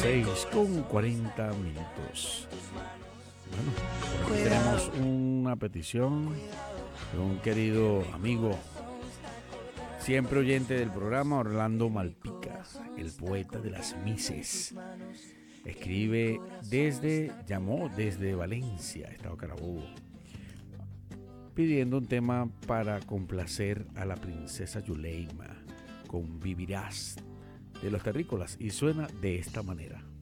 6:40. Bueno, por aquí tenemos una petición de un querido amigo, siempre oyente del programa, Orlando Malpica, el poeta de las mises. Llamó desde Valencia, Estado Carabobo, pidiendo un tema para complacer a la princesa Yuleima con Vivirás de los Terrícolas, y suena de esta manera.